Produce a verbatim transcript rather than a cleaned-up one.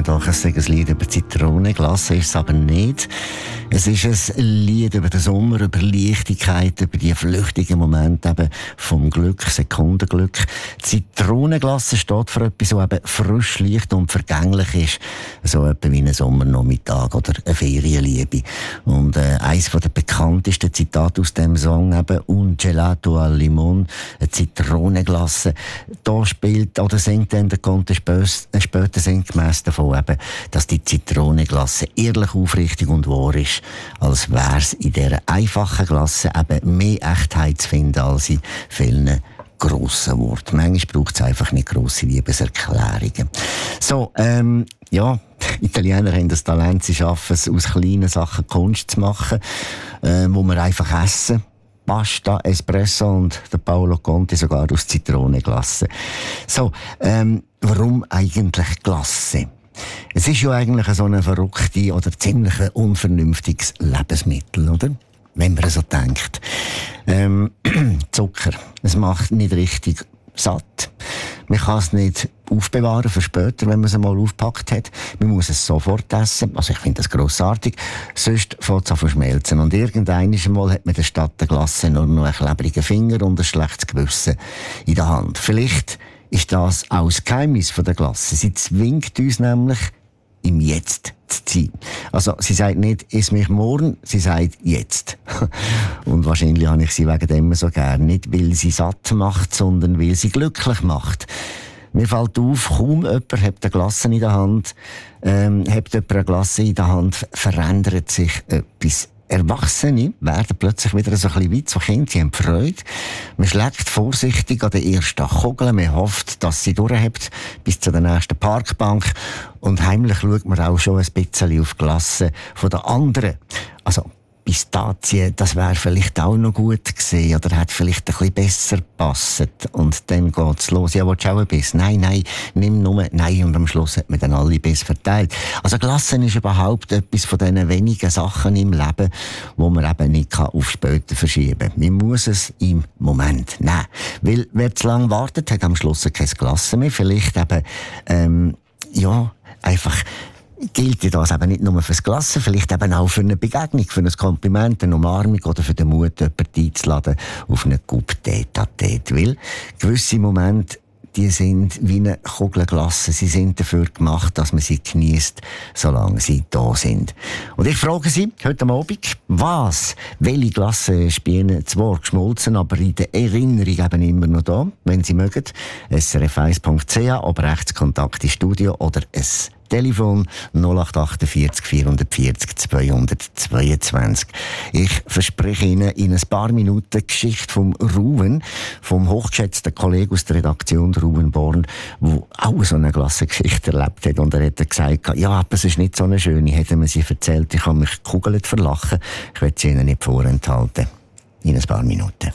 doch, es ist ein Lied über Zitronenglasse, ist es aber nicht. Es ist ein Lied über den Sommer, über Leichtigkeit, über die flüchtigen Momente eben vom Glück, Sekundenglück. Zitronenglasse steht für etwas, so eben frisch, leicht und vergänglich ist. So etwa wie ein Sommernachmittag oder eine Ferienliebe. Und äh, eines der bekanntesten Zitate aus dem Song eben «Un gelato al limon», eine Zitronenglasse. Da spielt oder singt dann der Conte später sinngemäss davon eben, dass die Zitronenglasse ehrlich, aufrichtig und wahr ist, als wäre es in dieser einfachen Glasse eben mehr Echtheit zu finden als in vielen grossen Worten. Manchmal braucht es einfach nicht grosse Liebeserklärungen. So, ähm, ja, Italiener haben das Talent, sie schaffen es, aus kleinen Sachen Kunst zu machen, äh, wo wir einfach essen. Pasta, Espresso und der Paolo Conte sogar aus Zitronenglasse. So, ähm, warum eigentlich Glasse? Es ist ja eigentlich so ein verrücktes oder ziemlich unvernünftiges Lebensmittel, oder? Wenn man so denkt. Ähm, Zucker. Es macht nicht richtig satt. Man kann es nicht aufbewahren für später, wenn man es mal aufgepackt hat. Man muss es sofort essen. Also ich finde das grossartig. Sonst fängt es an zu schmelzen. Und irgendwann Mal hat man der Stadt der Glasse nur noch einen klebrigen Finger und ein schlechtes Gewissen in der Hand. Vielleicht ist das auch das Geheimnis von der Glasse. Sie zwingt uns nämlich, im Jetzt zu sein. Also, sie sagt nicht, iss mich morgen, sie sagt jetzt. Und wahrscheinlich habe ich sie wegen dem so gern. Nicht, weil sie satt macht, sondern weil sie glücklich macht. Mir fällt auf, kaum jemand hat eine Glasse in der Hand, ähm, hat jemand eine Glasse in der Hand, verändert sich etwas. Erwachsene werden plötzlich wieder so ein bisschen weit, so Kinder, sie haben Freude. Man schlägt vorsichtig an den ersten Kugeln, man hofft, dass sie durchhebt bis zur nächsten Parkbank. Und heimlich schaut man auch schon ein bisschen auf die Glasse von den anderen. Also, Pistazien, das wäre vielleicht auch noch gut gewesen oder hat vielleicht ein bisschen besser gepasst. Und dann geht's los. Ja, willst du auch ein Biss? Nein, nein, nimm nur, nein. Und am Schluss hat man dann alle Biss verteilt. Also Glassen ist überhaupt etwas von diesen wenigen Sachen im Leben, wo man eben nicht auf später verschieben kann. Man muss es im Moment nehmen. Weil, wer zu lange wartet, hat am Schluss kein Glassen mehr. Vielleicht eben, ähm, ja, einfach, gilt das eben nicht nur fürs Glassen, vielleicht eben auch für eine Begegnung, für ein Kompliment, eine Umarmung oder für den Mut, jemanden einzuladen auf eine Coupe Tête-à-Tête. Weil gewisse Momente, die sind wie eine Kugel Glasse. Sie sind dafür gemacht, dass man sie genießt, solange sie da sind. Und ich frage Sie heute Abend, was, welche Glasse ist bei Ihnen zwar geschmolzen, aber in der Erinnerung eben immer noch da, wenn Sie mögen. S R F eins Punkt C H, aber Rechtskontakt ins Studio oder es Telefon null acht vier acht vier vier null zwei zwei zwei. Ich verspreche Ihnen in ein paar Minuten die Geschichte vom Ruben, vom hochgeschätzten Kollegen aus der Redaktion, Ruben Born, der auch so eine Klassengeschichte erlebt hat. Und er hat gesagt, ja, aber es ist nicht so eine schöne, hätte man sie erzählt, ich habe mich gekugelt verlachen. Ich werde sie Ihnen nicht vorenthalten. In ein paar Minuten.